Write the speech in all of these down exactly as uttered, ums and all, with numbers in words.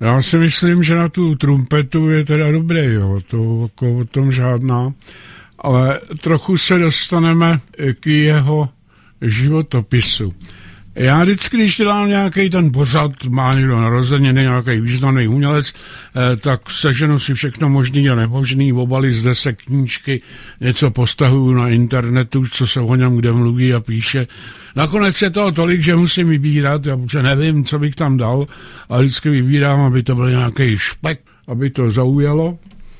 Já si myslím, že na tu trumpetu je teda dobrý, jo, to jako o tom žádná, ale trochu se dostaneme k jeho životopisu. Já vždycky, když dělám nějaký ten pořad, má někdo narozeniny, nějaký významný umělec, eh, tak seženu si všechno možný a nemožný, obaly z desek, knížky, něco postahuju na internetu, co se o něm kde mluví a píše. Nakonec je toho tolik, že musím vybírat, já protože nevím, co bych tam dal, ale vždycky vybírám, aby to byl nějaký špek, aby to zaujalo.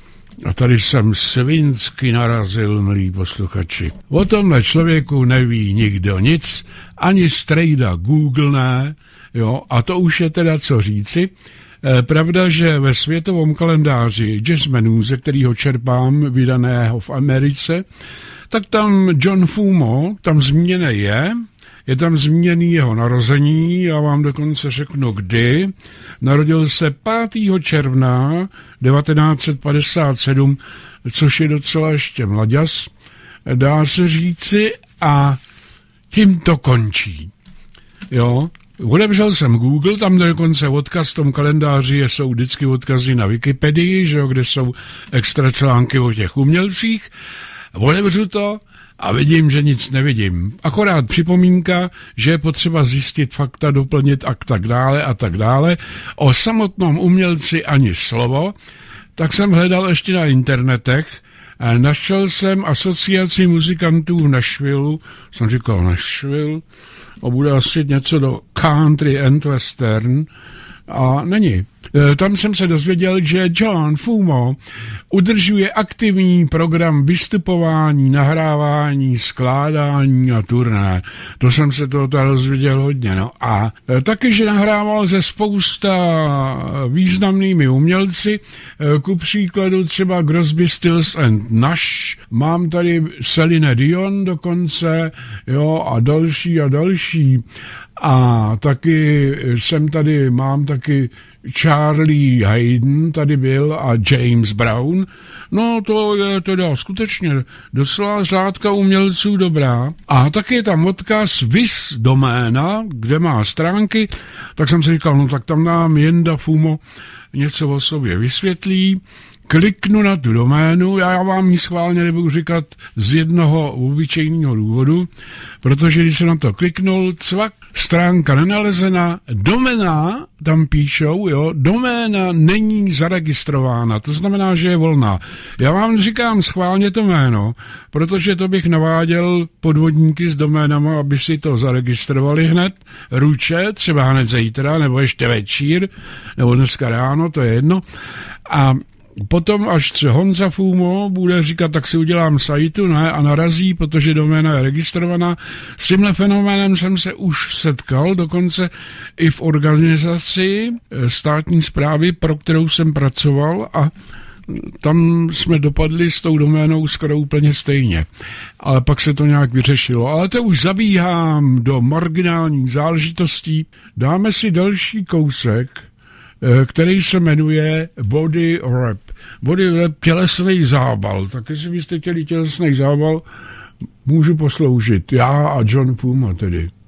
A tady jsem svinsky narazil, milí posluchači. O tomhle člověku neví nikdo nic, ani strejda Google ne, jo, a to už je teda co říci. E, pravda, že ve světovém kalendáři Jazzmenů, ze kterého čerpám, vydaného v Americe, tak tam John Fumo, tam zmíněný je, je tam zmíněný jeho narození, já vám dokonce řeknu kdy. Narodil se pátého června devatenáct set padesát sedm, což je docela ještě mlaďas, dá se říci, a tím to končí. Jo, odebřel jsem Google, tam dokonce odkaz v tom kalendáři jsou vždycky odkazy na Wikipedii, že jo, kde jsou extra články o těch umělcích. Odebřu to a vidím, že nic nevidím. Akorát připomínka, že je potřeba zjistit fakta, doplnit a tak dále a tak dále. O samotnom umělci ani slovo. Tak jsem hledal ještě na internetech. Našel jsem asociaci muzikantů v Nashville. Jsem říkal Nashville. A bude asi něco do country and western. A není. Tam jsem se dozvěděl, že John Fumo udržuje aktivní program vystupování, nahrávání, skládání a turné. To jsem se toho dozvěděl hodně. No. A taky, že nahrával ze spousta významnými umělci, ku příkladu třeba Crosby, Stills and Nash. Mám tady Celine Dion dokonce, jo, a další a další. A taky jsem tady, mám taky Charlie Hayden tady byl a James Brown. No to je teda skutečně docela řádka umělců dobrá. A taky je tam odkaz Viz doména, kde má stránky, tak jsem si říkal, no tak tam nám Jenda Fumo něco o sobě vysvětlí. Kliknu na tu doménu, já vám ji schválně nebudu říkat z jednoho obyčejného důvodu, protože když jsem na to kliknul, cvak, stránka nenalezena, doména, tam píšou, jo, doména není zaregistrována, to znamená, že je volná. Já vám říkám schválně to jméno, protože to bych naváděl podvodníky s doménama, aby si to zaregistrovali hned, ruče, třeba hned zítra, nebo ještě večír, nebo dneska ráno, to je jedno. A potom, až se Honza Fumo bude říkat, tak si udělám sajtu, ne, a narazí, protože doména je registrovaná. S tímhle fenoménem jsem se už setkal, dokonce i v organizaci státní správy, pro kterou jsem pracoval, a tam jsme dopadli s tou doménou skoro úplně stejně. Ale pak se to nějak vyřešilo. Ale to už zabíhám do marginálních záležitostí. Dáme si další kousek, který se jmenuje Body Rap. Body Rap, tělesný zábal. Tak jestli byste chtěli tělesný zábal, můžu posloužit. Já a John Puma tedy.